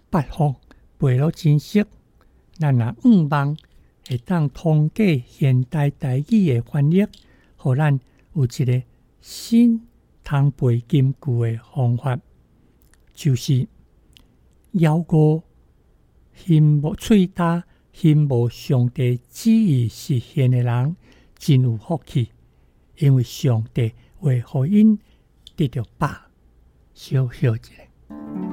八方陪了珍惜，咱也盼望会当通过现代台语的翻译，互咱有一个新通背金句的方法，就是邀歌心无喙焦、心无上帝旨意实现的人，真有福气，因为上帝会互因得到饱。小休一下。